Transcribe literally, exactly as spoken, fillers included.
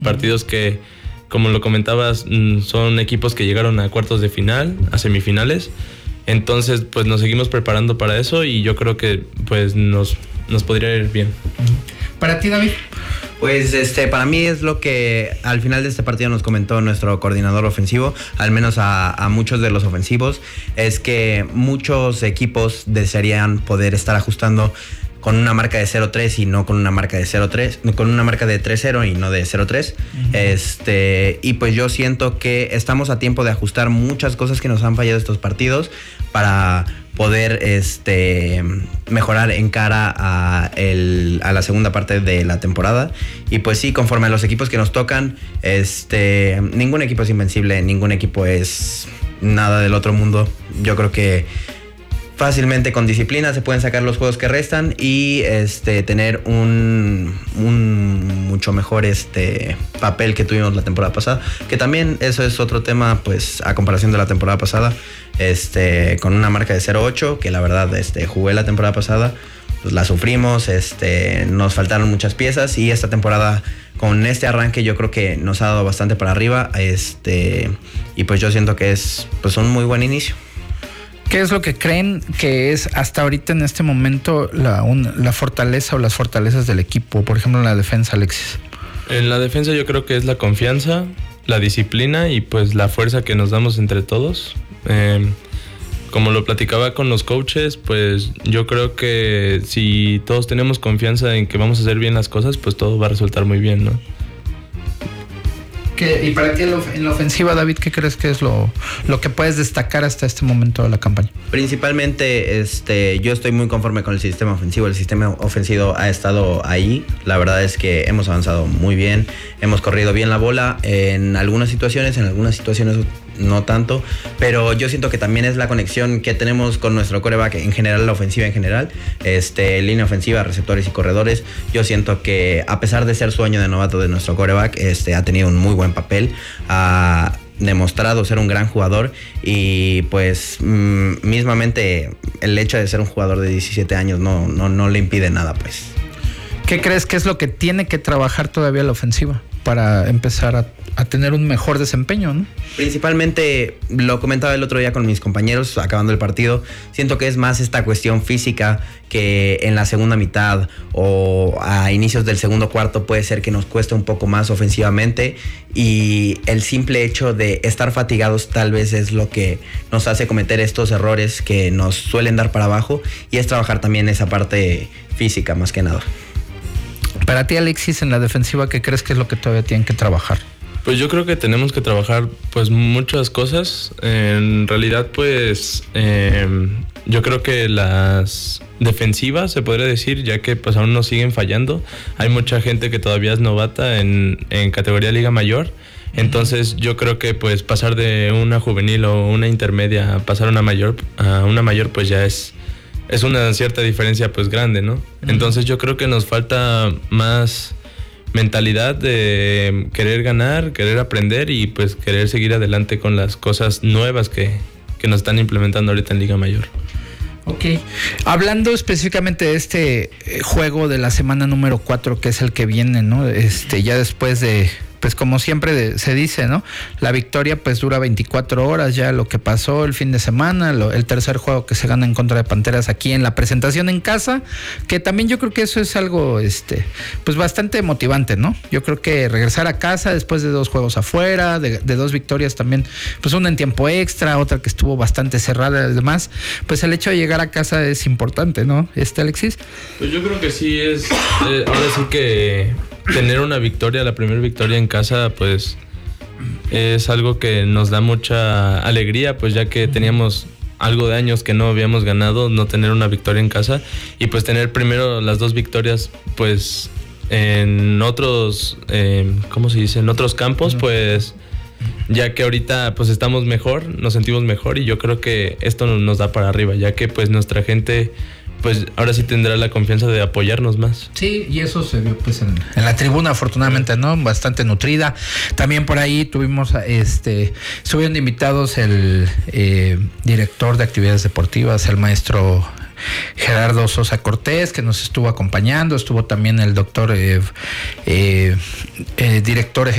Partidos que, como lo comentabas, son equipos que llegaron a cuartos de final, a semifinales. Entonces, pues nos seguimos preparando para eso y yo creo que pues nos, nos podría ir bien. ¿Para ti, David? Pues este, para mí es lo que al final de este partido nos comentó nuestro coordinador ofensivo, al menos a, a muchos de los ofensivos, es que muchos equipos desearían poder estar ajustando con una marca de cero tres y no con una marca de cero tres, con una marca de tres cero y no de cero tres. Uh-huh. Este, y pues yo siento que estamos a tiempo de ajustar muchas cosas que nos han fallado estos partidos para poder este, mejorar en cara a, el, a la segunda parte de la temporada. Y pues sí, conforme a los equipos que nos tocan, este, ningún equipo es invencible, ningún equipo es nada del otro mundo. Yo creo que fácilmente con disciplina se pueden sacar los juegos que restan y este, tener un, un mucho mejor este, papel que tuvimos la temporada pasada, que también eso es otro tema, pues a comparación de la temporada pasada, este, con una marca de cero ocho, que la verdad este, jugué la temporada pasada, pues la sufrimos, este, nos faltaron muchas piezas y esta temporada con este arranque yo creo que nos ha dado bastante para arriba, este, y pues yo siento que es pues, un muy buen inicio. ¿Qué es lo que creen que es hasta ahorita en este momento la, un, la fortaleza o las fortalezas del equipo? Por ejemplo, en la defensa, Alexis. En la defensa yo creo que es la confianza, la disciplina y pues la fuerza que nos damos entre todos. Eh, como lo platicaba con los coaches, pues yo creo que si todos tenemos confianza en que vamos a hacer bien las cosas, pues todo va a resultar muy bien, ¿no? Y para ti en la ofensiva, David, ¿qué crees que es lo, lo que puedes destacar hasta este momento de la campaña? Principalmente, este, yo estoy muy conforme con el sistema ofensivo. El sistema ofensivo ha estado ahí. La verdad es que hemos avanzado muy bien. Hemos corrido bien la bola en algunas situaciones, en algunas situaciones no tanto. Pero yo siento que también es la conexión que tenemos con nuestro quarterback en general, la ofensiva en general. Este, línea ofensiva, receptores y corredores. Yo siento que a pesar de ser su año de novato de nuestro quarterback, este, ha tenido un muy buen papel, ha demostrado ser un gran jugador y pues mmm, mismamente el hecho de ser un jugador de diecisiete años no, no, no le impide nada, pues. ¿Qué crees que es lo que tiene que trabajar todavía la ofensiva para empezar a, a tener un mejor desempeño, ¿no? Principalmente, lo comentaba el otro día con mis compañeros acabando el partido, siento que es más esta cuestión física que en la segunda mitad o a inicios del segundo cuarto puede ser que nos cueste un poco más ofensivamente y el simple hecho de estar fatigados tal vez es lo que nos hace cometer estos errores que nos suelen dar para abajo y es trabajar también esa parte física más que nada. Para ti, Alexis, en la defensiva, ¿qué crees que es lo que todavía tienen que trabajar? Pues yo creo que tenemos que trabajar pues muchas cosas. En realidad pues eh, yo creo que las defensivas se podría decir, ya que pues aún nos siguen fallando. Hay mucha gente que todavía es novata en, en categoría Liga Mayor. Entonces yo creo que pues pasar de una juvenil o una intermedia a pasar a una mayor, a una mayor pues ya es... es una cierta diferencia pues grande, ¿no? Entonces yo creo que nos falta más mentalidad de querer ganar, querer aprender y pues querer seguir adelante con las cosas nuevas que, que nos están implementando ahorita en Liga Mayor. Ok, hablando específicamente de este juego de la semana número cuatro, que es el que viene, ¿no? Este, ya después de... pues como siempre se dice, ¿no? La victoria pues dura veinticuatro horas, ya lo que pasó el fin de semana, lo, el tercer juego que se gana en contra de Panteras aquí en la presentación en casa, que también yo creo que eso es algo, este, pues bastante motivante, ¿no? Yo creo que regresar a casa después de dos juegos afuera, de, de dos victorias también, pues una en tiempo extra, otra que estuvo bastante cerrada y demás, pues el hecho de llegar a casa es importante, ¿no? Este, Alexis. Pues yo creo que sí es, eh, ahora sí que tener una victoria, la primera victoria en casa, pues es algo que nos da mucha alegría, pues ya que teníamos algo de años que no habíamos ganado, no tener una victoria en casa y pues tener primero las dos victorias, pues en otros, eh, ¿cómo se dice? En otros campos, pues ya que ahorita pues estamos mejor, nos sentimos mejor y yo creo que esto nos da para arriba, ya que pues nuestra gente pues ahora sí tendrá la confianza de apoyarnos más. Sí, y eso se vio pues en, en la tribuna, afortunadamente, ¿no? Bastante nutrida. También por ahí tuvimos, este, estuvieron invitados el eh, director de actividades deportivas, el maestro Gerardo Sosa Cortés, que nos estuvo acompañando. Estuvo también el doctor, eh, eh, eh, director ejecutivo